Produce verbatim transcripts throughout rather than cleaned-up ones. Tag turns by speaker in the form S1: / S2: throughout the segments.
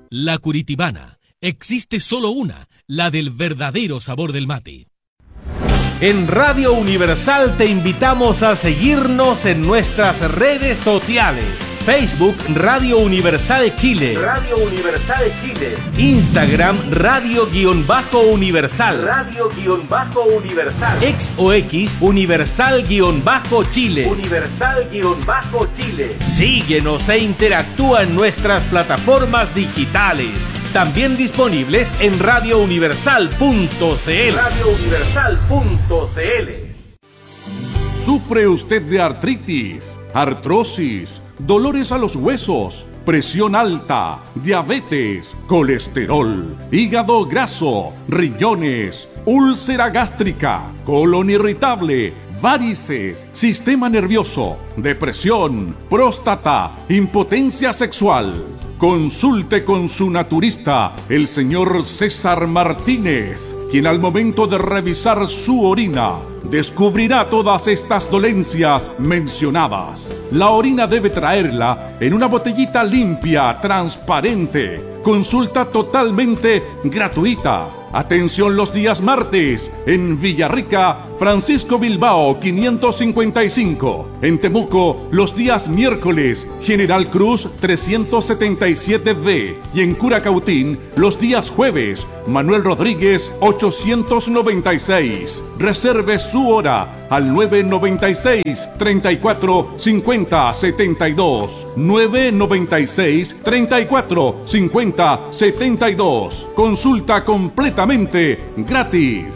S1: La Curitibana. Existe solo una, la del verdadero sabor del mate.
S2: En Radio Universal te invitamos a seguirnos en nuestras redes sociales. Facebook Radio Universal Chile.
S3: Radio Universal Chile.
S2: Instagram Radio-Universal.
S3: Radio-Universal.
S2: Ex o X Universal-Chile.
S3: Universal-Chile.
S2: Síguenos e interactúa en nuestras plataformas digitales. También disponibles en radio universal punto c l.
S3: radio universal punto c l.
S4: ¿Sufre usted de artritis, artrosis, dolores a los huesos, presión alta, diabetes, colesterol, hígado graso, riñones, úlcera gástrica, colon irritable, varices, sistema nervioso, depresión, próstata, impotencia sexual? Consulte con su naturista, el señor César Martínez, quien al momento de revisar su orina descubrirá todas estas dolencias mencionadas. La orina debe traerla en una botellita limpia, transparente. Consulta totalmente gratuita. Atención los días martes en Villarrica, Francisco Bilbao quinientos cincuenta y cinco. En Temuco los días miércoles, General Cruz trescientos setenta y siete B. Y en Curacautín los días jueves, Manuel Rodríguez ochocientos noventa y seis. Reserve su hora al nueve noventa y seis, treinta y cuatro, cincuenta, setenta y dos. nueve noventa y seis, treinta y cuatro, cincuenta, setenta y dos. Consulta completamente gratis.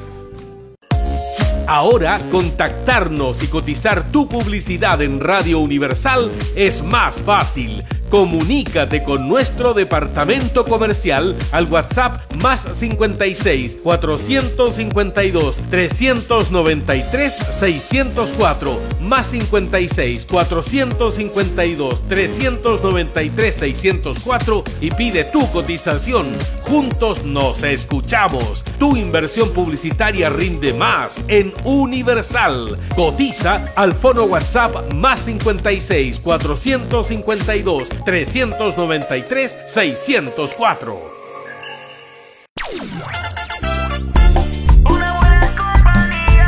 S2: Ahora, contactarnos y cotizar tu publicidad en Radio Universal es más fácil. Comunícate con nuestro departamento comercial al WhatsApp más cincuenta y seis, cuatrocientos cincuenta y dos, trescientos noventa y tres, seiscientos cuatro, más cincuenta y seis, cuatrocientos cincuenta y dos, trescientos noventa y tres, seiscientos cuatro y pide tu cotización. Juntos nos escuchamos. Tu inversión publicitaria rinde más en Universal. Cotiza al fono WhatsApp más cincuenta y seis, cuatrocientos cincuenta y dos, trescientos noventa y tres, seiscientos cuatro.
S5: Una buena compañía.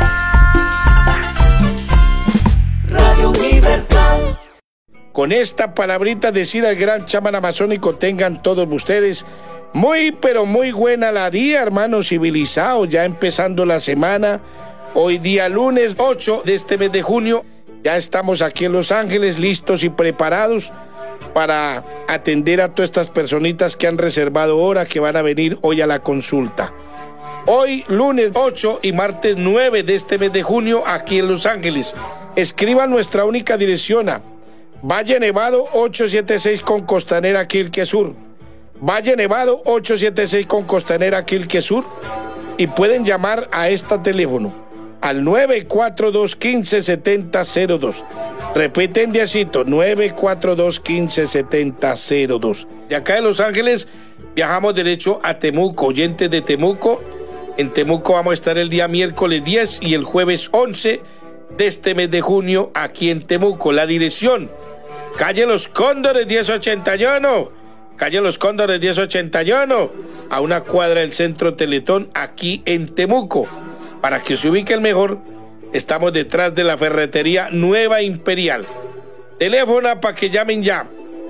S5: Radio Universal.
S6: Con esta palabrita decir al gran chamán amazónico, tengan todos ustedes muy pero muy buena la día, hermanos civilizados, ya empezando la semana. Hoy día lunes ocho de este mes de junio, ya estamos aquí en Los Ángeles listos y preparados para atender a todas estas personitas que han reservado hora, que van a venir hoy a la consulta. Hoy lunes ocho y martes nueve de este mes de junio aquí en Los Ángeles. Escriban nuestra única dirección a Valle Nevado ochocientos setenta y seis con Costanera Quilque Sur. Valle Nevado ochocientos setenta y seis con Costanera Quilque Sur. Y pueden llamar a este teléfono al nueve cuatro dos, uno cinco, siete cero cero dos. Repiten diacito, nueve cuatro dos, uno cinco, siete cero dos. De acá de Los Ángeles viajamos derecho a Temuco, oyentes de Temuco. En Temuco vamos a estar el día miércoles diez y el jueves once de este mes de junio aquí en Temuco. La dirección, calle Los Cóndores diez ochenta y uno. Calle Los Cóndores diez ochenta y uno, a una cuadra del Centro Teletón aquí en Temuco. Para que se ubiquen mejor, estamos detrás de la ferretería Nueva Imperial. Teléfono para que llamen ya,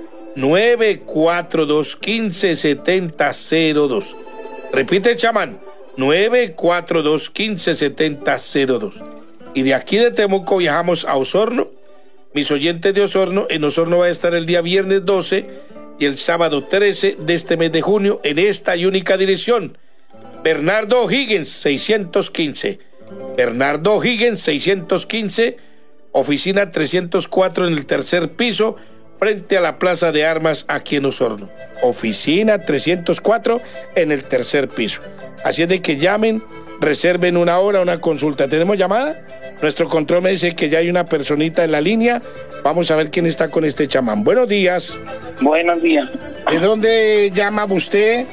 S6: nueve cuatro dos, uno cinco, siete cero dos. Repite, chamán, nueve cuatro dos, uno cinco, siete cero dos. Y de aquí de Temuco viajamos a Osorno. Mis oyentes de Osorno, en Osorno va a estar el día viernes doce y el sábado trece de este mes de junio en esta y única dirección. Bernardo Higgins seiscientos quince. Bernardo Higgins seiscientos quince, oficina trescientos cuatro en el tercer piso, frente a la Plaza de Armas aquí en Osorno. Oficina trescientos cuatro en el tercer piso. Así es de que llamen, reserven una hora, una consulta. ¿Tenemos llamada? Nuestro control me dice que ya hay una personita en la línea. Vamos a ver quién está con este chamán. Buenos días.
S7: Buenos días.
S6: ¿De dónde llama usted?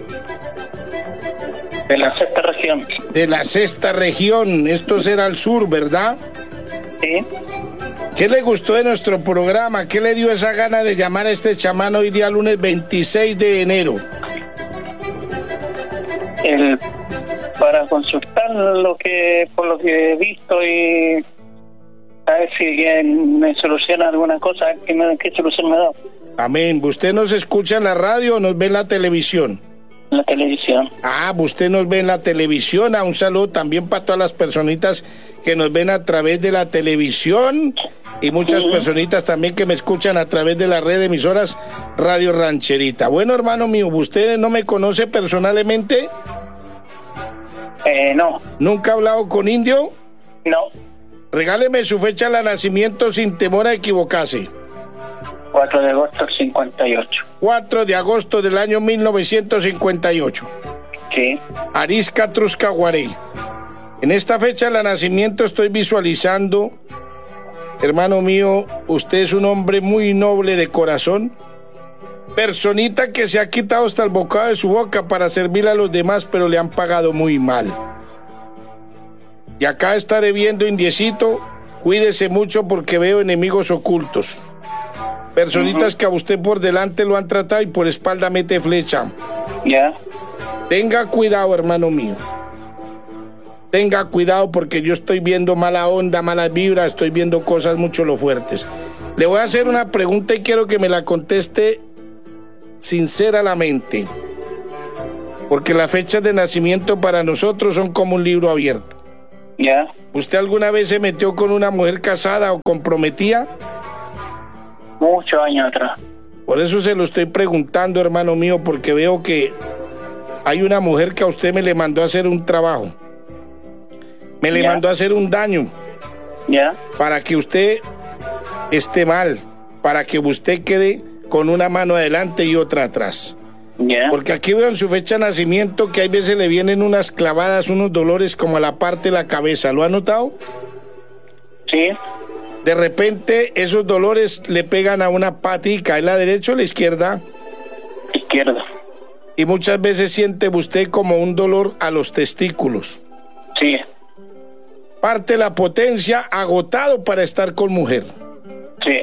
S7: De la sexta región.
S6: De la sexta región. Esto será al sur, ¿verdad?
S7: Sí.
S6: ¿Qué le gustó de nuestro programa? ¿Qué le dio esa gana de llamar a este chamán hoy día lunes veintiséis de enero?
S7: El, para consultar lo que, por lo que he visto y a ver si eh, me soluciona alguna cosa, ¿qué, me, qué solución me da?
S6: Amén. ¿Usted nos escucha en la radio o nos ve en la televisión?
S7: En la televisión.
S6: Ah, usted nos ve en la televisión. Ah, un saludo también para todas las personitas que nos ven a través de la televisión y muchas uh-huh. personitas también que me escuchan a través de la red de emisoras Radio Rancherita. Bueno, hermano mío, ¿usted no me conoce personalmente?
S7: Eh, no.
S6: ¿Nunca ha hablado con Indio?
S7: No.
S6: Regáleme su fecha de nacimiento sin temor a equivocarse.
S7: cuatro de agosto del cincuenta y ocho.
S6: cuatro de agosto del año mil novecientos cincuenta y ocho.
S7: Sí.
S6: Arisca Truscaguarey. En esta fecha de la nacimiento estoy visualizando, hermano mío, usted es un hombre muy noble de corazón, personita que se ha quitado hasta el bocado de su boca para servirle a los demás, pero le han pagado muy mal. Y acá estaré viendo, indiecito, cuídese mucho porque veo enemigos ocultos. Personitas uh-huh. que a usted por delante lo han tratado y por espalda mete flecha.
S7: Ya. Yeah.
S6: Tenga cuidado, hermano mío. Tenga cuidado porque yo estoy viendo mala onda, malas vibras, estoy viendo cosas mucho lo fuertes. Le voy a hacer una pregunta y quiero que me la conteste sinceramente. Porque las fechas de nacimiento para nosotros son como un libro abierto.
S7: Ya. Yeah.
S6: ¿Usted alguna vez se metió con una mujer casada o comprometida?
S7: Muchos años atrás.
S6: Por eso se lo estoy preguntando, hermano mío, porque veo que hay una mujer que a usted me le mandó a hacer un trabajo. Me le
S7: yeah.
S6: mandó a hacer un daño.
S7: Ya. Yeah.
S6: Para que usted esté mal, para que usted quede con una mano adelante y otra atrás.
S7: Yeah.
S6: Porque aquí veo en su fecha de nacimiento que hay veces le vienen unas clavadas, unos dolores como a la parte de la cabeza. ¿Lo ha notado?
S7: Sí.
S6: De repente esos dolores le pegan a una patica, ¿es la derecha o la izquierda?
S7: Izquierda.
S6: Y muchas veces siente usted como un dolor a los testículos.
S7: Sí.
S6: Parte la potencia, agotado para estar con mujer.
S7: Sí.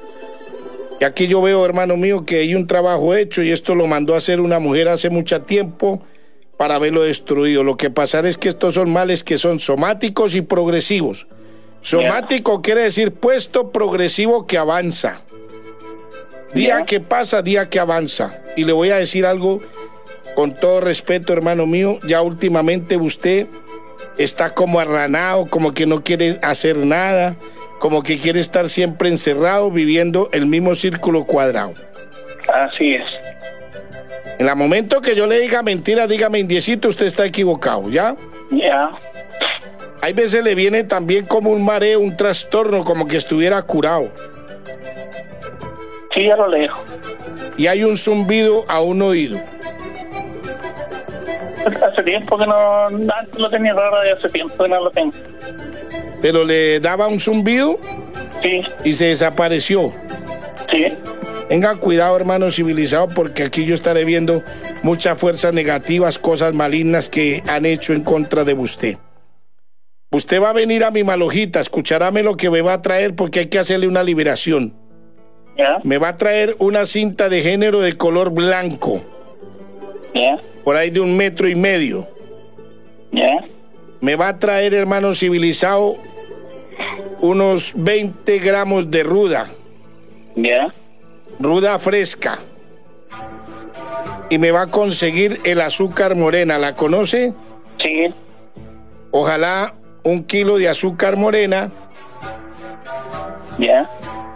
S6: Y aquí yo veo, hermano mío, que hay un trabajo hecho y esto lo mandó a hacer una mujer hace mucho tiempo para verlo destruido. Lo que pasa es que estos son males que son somáticos y progresivos. Somático yeah. quiere decir puesto, progresivo que avanza. Día yeah. que pasa, día que avanza. Y le voy a decir algo con todo respeto, hermano mío. Ya últimamente usted está como arranado, como que no quiere hacer nada, como que quiere estar siempre encerrado, viviendo el mismo círculo cuadrado.
S7: Así es.
S6: En el momento que yo le diga mentira, dígame, indiecito, usted está equivocado, ¿ya?
S7: Ya. Yeah.
S6: Hay veces le viene también como un mareo, un trastorno, como que estuviera curado.
S7: Sí, ya lo leo.
S6: Y hay un zumbido a un oído.
S7: Hace tiempo que no, antes lo tenía, ahora ya hace tiempo que no lo tengo.
S6: ¿Pero le daba un zumbido?
S7: Sí.
S6: ¿Y se desapareció?
S7: Sí.
S6: Tenga cuidado, hermano civilizado, porque aquí yo estaré viendo muchas fuerzas negativas, cosas malignas que han hecho en contra de usted. Usted va a venir a mi malojita, escucharáme lo que me va a traer porque hay que hacerle una liberación.
S7: ¿Ya?
S6: Me va a traer una cinta de género de color blanco.
S7: ¿Ya?
S6: Por ahí de un metro y medio.
S7: ¿Ya?
S6: Me va a traer, hermano civilizado, unos veinte gramos de ruda.
S7: ¿Ya?
S6: Ruda fresca. Y me va a conseguir el azúcar morena. ¿La conoce?
S7: Sí.
S6: Ojalá un kilo de azúcar morena.
S7: Ya.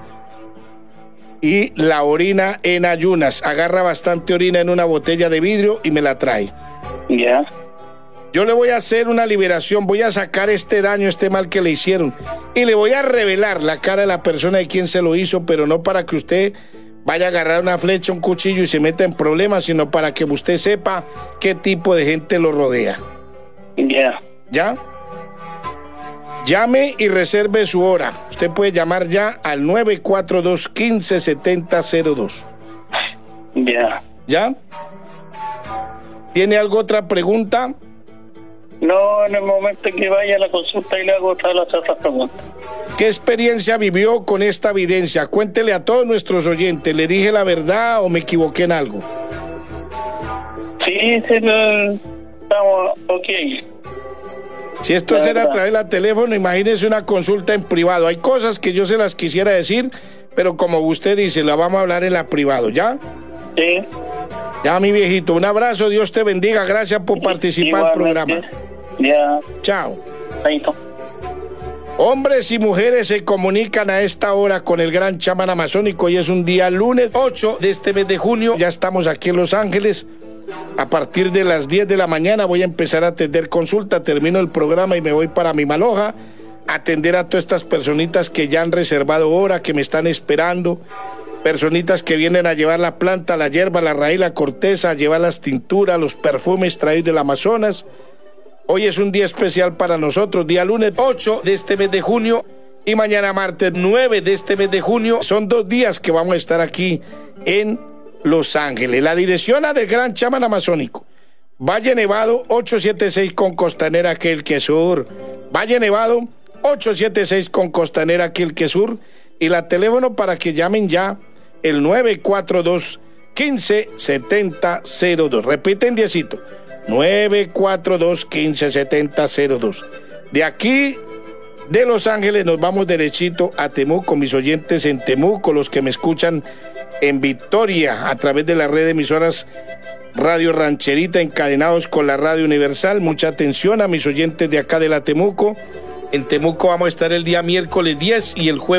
S6: Y la orina en ayunas. Agarra bastante orina en una botella de vidrio y me la trae.
S7: Ya.
S6: Yo le voy a hacer una liberación, voy a sacar este daño, este mal que le hicieron. Y le voy a revelar la cara de la persona de quien se lo hizo, pero no para que usted vaya a agarrar una flecha, un cuchillo y se meta en problemas, sino para que usted sepa qué tipo de gente lo rodea.
S7: Ya.
S6: ¿Ya? Llame y reserve su hora. Usted puede llamar ya al nueve cuatro dos, uno cinco, siete cero cero dos.
S7: Ya.
S6: ¿Ya? ¿Tiene alguna otra pregunta?
S7: No, en el momento que vaya a la consulta y le hago todas las otras preguntas.
S6: ¿Qué ¿Qué experiencia vivió con esta evidencia? Cuéntele a todos nuestros oyentes, ¿le dije la verdad o me equivoqué en algo?
S7: Sí, sí, lo- estamos ok.
S6: Si esto
S7: La
S6: será a
S7: verdad.
S6: través del teléfono, imagínese una consulta en privado. Hay cosas que yo se las quisiera decir, pero como usted dice, la vamos a hablar en la privado, ¿ya?
S7: Sí.
S6: Ya, mi viejito, un abrazo, Dios te bendiga, gracias por participar al
S7: Igualmente.
S6: programa.
S7: Ya,
S6: Chao.
S7: chaito.
S6: Hombres y mujeres se comunican a esta hora con el gran chamán amazónico. Hoy es un día lunes ocho de este mes de junio. Ya estamos aquí en Los Ángeles. A partir de las diez de la mañana voy a empezar a atender consulta. Termino el programa y me voy para mi Maloja a atender a todas estas personitas que ya han reservado hora, que me están esperando. Personitas que vienen a llevar la planta, la hierba, la raíz, la corteza, a llevar las tinturas, los perfumes traídos del Amazonas. Hoy es un día especial para nosotros, día lunes ocho de este mes de junio y mañana martes nueve de este mes de junio. Son dos días que vamos a estar aquí en Los Ángeles. La dirección a del gran chamán amazónico. Valle Nevado ochocientos setenta y seis con Costanera Aquel que Sur. Valle Nevado ochocientos setenta y seis con Costanera Aquel que Sur. Y la teléfono para que llamen ya el nueve cuatro dos, uno cinco, siete cero cero dos. Repiten diecito. nueve cuatro dos, uno cinco, siete cero cero dos. De aquí, de Los Ángeles, nos vamos derechito a Temuco, mis oyentes en Temuco, los que me escuchan en Victoria, a través de la red de emisoras Radio Rancherita, encadenados con la Radio Universal. Mucha atención a mis oyentes de acá de la Temuco. En Temuco vamos a estar el día miércoles diez y el jueves